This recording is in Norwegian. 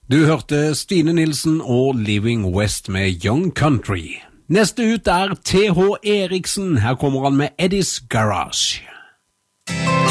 Du hørte Stine Nilsen og Living West med Young Country. Neste ut er T.H. Eriksen. Her kommer han med Eddie's Garage.